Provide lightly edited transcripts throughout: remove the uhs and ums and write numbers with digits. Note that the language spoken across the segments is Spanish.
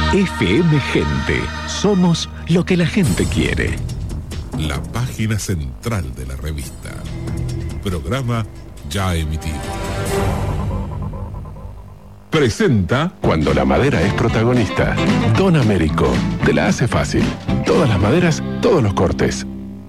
FM Gente. Somos lo que la gente quiere. La página central de la revista. Programa ya emitido. Presenta. Cuando la madera es protagonista, Don Américo te la hace fácil. Todas las maderas, todos los cortes.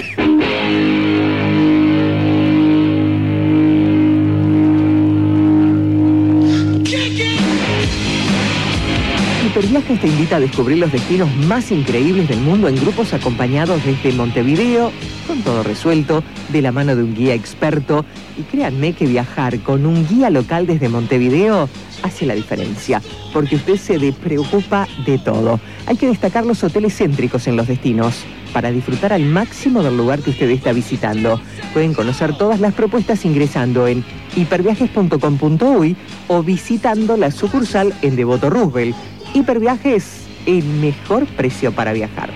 Hiperviajes te invita a descubrir los destinos más increíbles del mundo en grupos acompañados desde Montevideo, con todo resuelto, de la mano de un guía experto. Y créanme que viajar con un guía local desde Montevideo hace la diferencia, porque usted se despreocupa de todo. Hay que destacar los hoteles céntricos en los destinos para disfrutar al máximo del lugar que usted está visitando. Pueden conocer todas las propuestas ingresando en hiperviajes.com.uy o visitando la sucursal en Devoto Roosevelt. Hiperviajes, el mejor precio para viajar.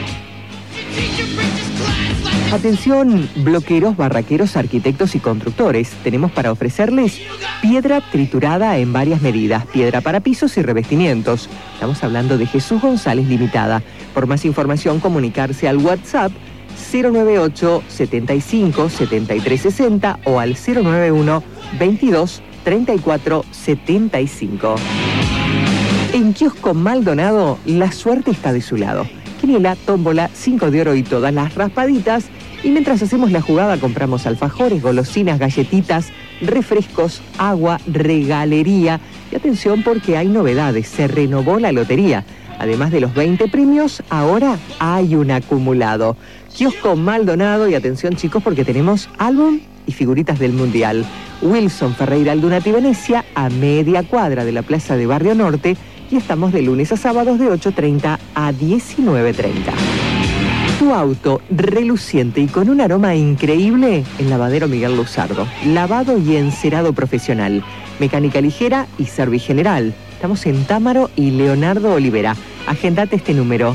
Atención, bloqueros, barraqueros, arquitectos y constructores. Tenemos para ofrecerles piedra triturada en varias medidas, piedra para pisos y revestimientos. Estamos hablando de Jesús González Limitada. Por más información, comunicarse al WhatsApp 098 75 73 60 o al 091 22 34 75. En Kiosco Maldonado, la suerte está de su lado. Quiniela, tómbola, 5 de oro y todas las raspaditas. Y mientras hacemos la jugada, compramos alfajores, golosinas, galletitas, refrescos, agua, regalería. Y atención porque hay novedades, se renovó la lotería. Además de los 20 premios, ahora hay un acumulado. Kiosco Maldonado, y atención chicos porque tenemos álbum y figuritas del Mundial. Wilson Ferreira Aldunati Venecia, a media cuadra de la Plaza de Barrio Norte. Y estamos de lunes a sábados de 8:30 a 19:30. Tu auto reluciente y con un aroma increíble en Lavadero Miguel Luzardo. Lavado y encerado profesional. Mecánica ligera y servigeneral. Estamos en Támaro y Leonardo Olivera. Agendate este número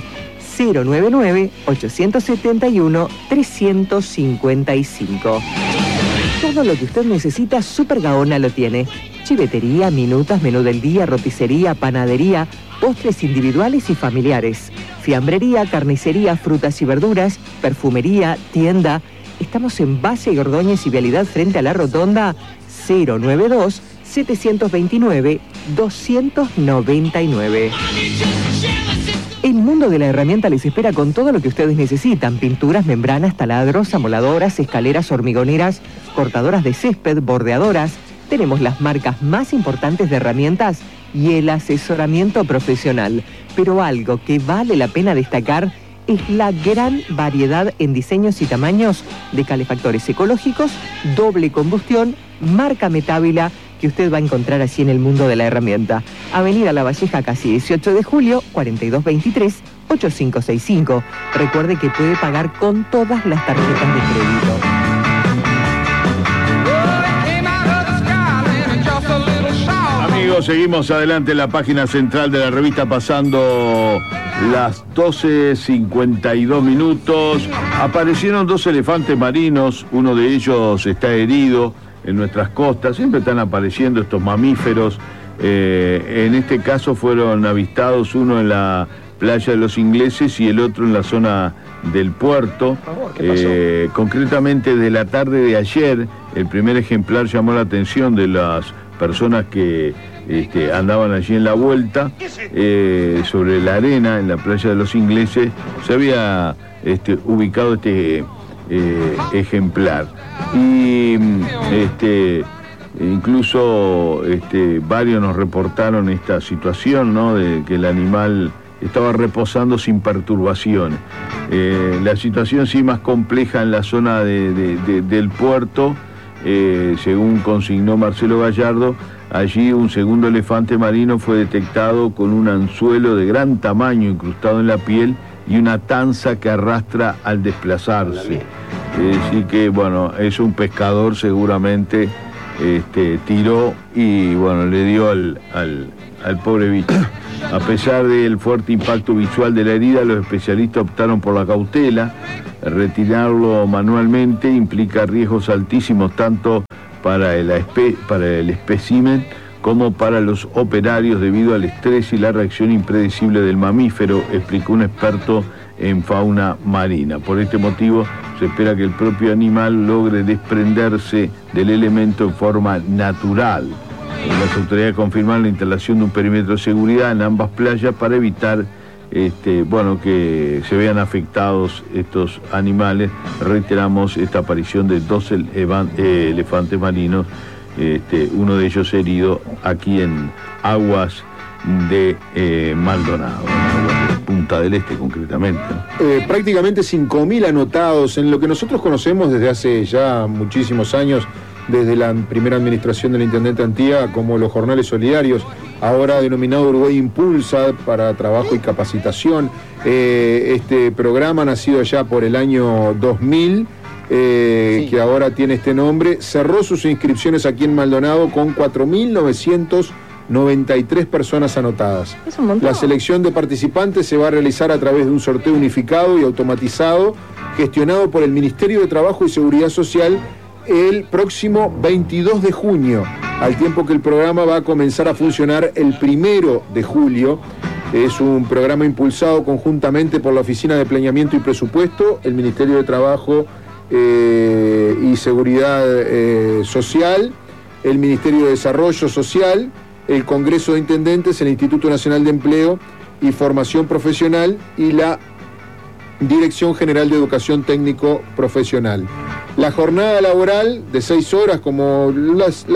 099-871-355. Todo lo que usted necesita, Super Gaona lo tiene. Chivetería, minutas, menú del día, roticería, panadería, postres individuales y familiares. Fiambrería, carnicería, frutas y verduras, perfumería, tienda. Estamos en Valle y Ordóñez y Vialidad frente a la Rotonda 092-729-299. El mundo de la herramienta les espera con todo lo que ustedes necesitan. Pinturas, membranas, taladros, amoladoras, escaleras, hormigoneras, cortadoras de césped, bordeadoras. Tenemos las marcas más importantes de herramientas y el asesoramiento profesional. Pero algo que vale la pena destacar es la gran variedad en diseños y tamaños de calefactores ecológicos, doble combustión, marca Metávila, que usted va a encontrar así en el mundo de la herramienta. Avenida La Valleja, casi 18 de julio, 4223-8565. Recuerde que puede pagar con todas las tarjetas de crédito. Amigos, seguimos adelante en la página central de la revista, pasando las 12:52 minutos. Aparecieron 2 elefantes marinos, uno de ellos está herido en nuestras costas. Siempre están apareciendo estos mamíferos. En este caso fueron avistados uno en la playa de los Ingleses y el otro en la zona del puerto. Concretamente de la tarde de ayer, el primer ejemplar llamó la atención de las personas que andaban allí en la vuelta. Sobre la arena, en la playa de los Ingleses, se había ubicado este ejemplar. Y incluso varios nos reportaron esta situación, ¿no?, de que el animal estaba reposando sin perturbaciones. La situación sí más compleja en la zona del puerto. Según consignó Marcelo Gallardo, allí un segundo elefante marino fue detectado con un anzuelo de gran tamaño incrustado en la piel y una tanza que arrastra al desplazarse. Así que, bueno, es un pescador seguramente, tiró y, bueno, le dio al pobre bicho. A pesar del fuerte impacto visual de la herida, los especialistas optaron por la cautela. Retirarlo manualmente implica riesgos altísimos tanto para el espécimen como para los operarios debido al estrés y la reacción impredecible del mamífero, explicó un experto en fauna marina. Por este motivo, se espera que el propio animal logre desprenderse del elemento en forma natural. Las autoridades confirmaron la instalación de un perímetro de seguridad en ambas playas para evitar que se vean afectados estos animales. Reiteramos esta aparición de 2 elefantes marinos, uno de ellos herido aquí en aguas de Maldonado, Punta del Este concretamente. Prácticamente 5.000 anotados en lo que nosotros conocemos desde hace ya muchísimos años, desde la primera administración del intendente Antía, como los jornales solidarios, ahora denominado Uruguay Impulsa para trabajo y capacitación. Este programa, nacido ya por el año 2000, que ahora tiene este nombre, cerró sus inscripciones aquí en Maldonado con 4.993 personas anotadas. Es un montón. La selección de participantes se va a realizar a través de un sorteo unificado y automatizado gestionado por el Ministerio de Trabajo y Seguridad Social el próximo 22 de junio, al tiempo que el programa va a comenzar a funcionar el 1 de julio. Es un programa impulsado conjuntamente por la Oficina de Planeamiento y Presupuesto, el Ministerio de Trabajo y Seguridad Social, el Ministerio de Desarrollo Social, el Congreso de Intendentes, el Instituto Nacional de Empleo y Formación Profesional y la Dirección General de Educación Técnico Profesional. La jornada laboral de 6 horas, como las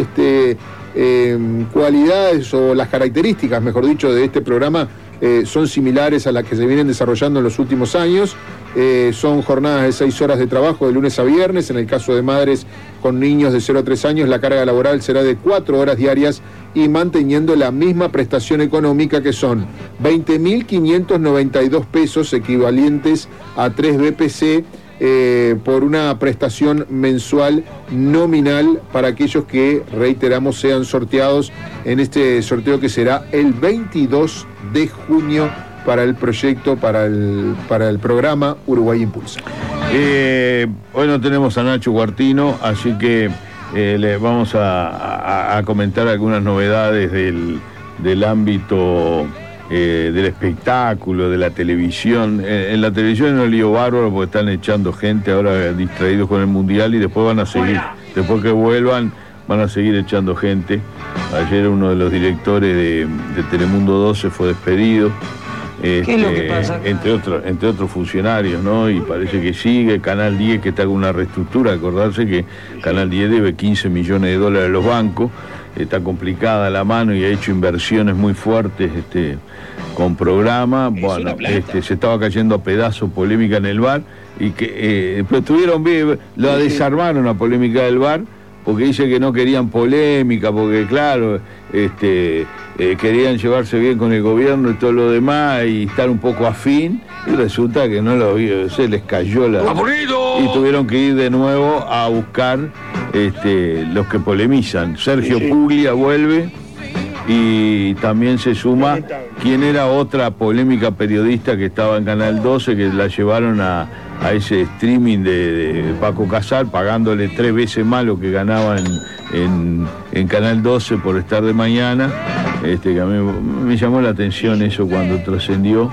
cualidades o las características, mejor dicho, de este programa son similares a las que se vienen desarrollando en los últimos años. Son jornadas de 6 horas de trabajo de lunes a viernes. En el caso de madres con niños de 0 a 3 años, la carga laboral será de 4 horas diarias y manteniendo la misma prestación económica, que son 20.592 pesos, equivalentes a 3 BPC, por una prestación mensual nominal para aquellos que, reiteramos, sean sorteados en este sorteo que será el 22 de junio para el proyecto, para el programa Uruguay Impulsa. Hoy no tenemos a Nacho Guartino, así que le vamos a comentar algunas novedades del ámbito del espectáculo, de la televisión. En la televisión es un lío bárbaro porque están echando gente ahora, distraídos con el Mundial, y después van a seguir, después que vuelvan, van a seguir echando gente. Ayer uno de los directores de Telemundo 12 fue despedido. ¿Qué es lo que pasa? Entre otros funcionarios, ¿no? Y parece que sigue. Canal 10, que está con una reestructura. Acordarse que Canal 10 debe 15 millones de dólares a los bancos. Está complicada la mano y ha hecho inversiones muy fuertes con programa. Bueno, se estaba cayendo a pedazos, polémica en el VAR, y que pero estuvieron bien, la desarmaron la polémica del VAR, porque dice que no querían polémica, porque claro, querían llevarse bien con el gobierno y todo lo demás y estar un poco afín, y resulta que no lo vio, se les cayó y tuvieron que ir de nuevo a buscar los que polemizan. Sergio Puglia vuelve, y también se suma quien era otra polémica periodista que estaba en Canal 12, que la llevaron a ese streaming de Paco Casal, pagándole 3 veces más lo que ganaba en Canal 12 por estar de mañana. Que a mí me llamó la atención eso cuando trascendió.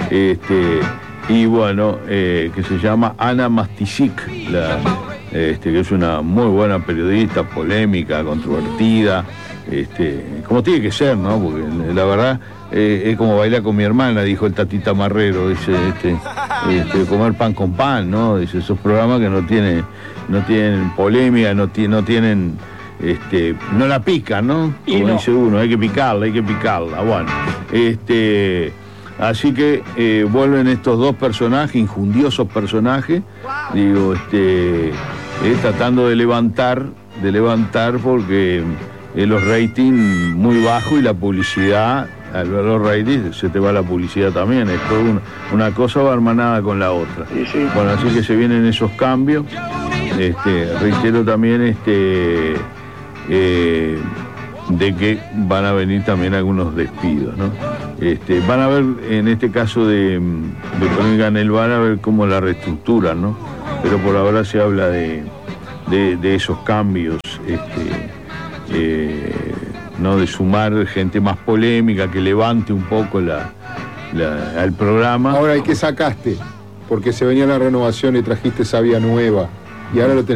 Y bueno, que se llama Ana Mastisic, que es una muy buena periodista, polémica, controvertida, como tiene que ser, ¿no? Porque la verdad es como bailar con mi hermana, dijo el Tatita Marrero, dice, comer pan con pan, ¿no? Dice, esos programas que no tienen polémica, no tienen, no la pican, ¿no? Como dice uno, hay que picarla, bueno. Así que vuelven estos dos personajes, injundiosos personajes, digo, tratando de levantar porque los ratings muy bajos y la publicidad, al ver los ratings se te va la publicidad también, es todo una cosa va hermanada con la otra. Sí. Bueno, así que se vienen esos cambios. Reitero también de que van a venir también algunos despidos, ¿no? Van a ver, en este caso de polémica en el VAR, a ver cómo la reestructuran, ¿no? Pero por ahora se habla de esos cambios ¿no? De sumar gente más polémica, que levante un poco al programa. Ahora, ¿y qué sacaste? Porque se venía la renovación y trajiste esa vía nueva. Y ahora lo tenés